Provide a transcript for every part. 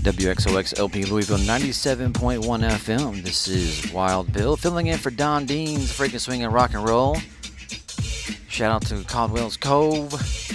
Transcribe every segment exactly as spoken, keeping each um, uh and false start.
W X O X L P Louisville ninety-seven point one F M. This is Wild Bill filling in for Don Dean's Freaking Swing and Rock and Roll. Shout out to Caldwell's Cove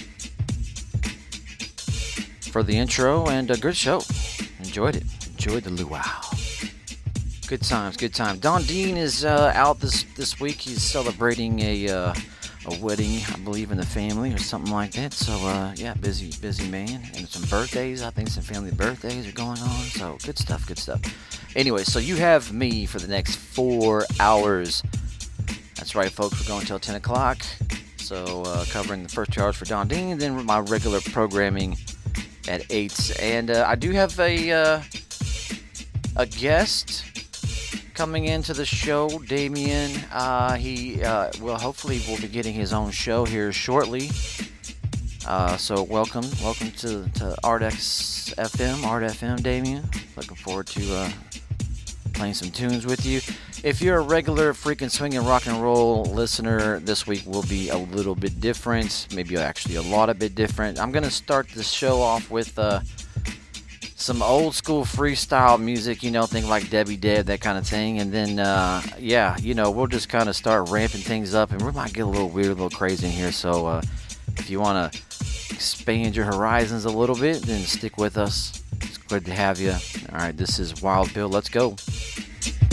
for the intro, and a good show. Enjoyed it. Enjoyed the luau. Good times, good time. Don Dean is uh, out this this week. He's celebrating a uh, a wedding, I believe, in the family or something like that. So uh, yeah, busy, busy man, and some birthdays. I think some family birthdays are going on. So good stuff, good stuff. Anyway, so you have me for the next four hours. That's right, folks. We're going until ten o'clock. So uh, covering the first two hours for Don Dean, and then my regular programming at eight. And uh, I do have a uh, a guest coming into the show, Damien. Uh, he uh, will hopefully will be getting his own show here shortly. Uh, so welcome, welcome to to Art-X F M, Art F M, Damien. Looking forward to uh, playing some tunes with you. If you're a regular freaking swing and rock and roll listener, this week will be a little bit different. Maybe actually a lot a bit different. I'm gonna start the show off with Uh, some old school freestyle music, you know, think like Debbie Deb, that kind of thing. And then, uh, yeah, you know, we'll just kind of start ramping things up, and we might get a little weird, a little crazy in here. So uh, if you want to expand your horizons a little bit, then stick with us. It's good to have you. All right, this is Wild Bill. Let's go.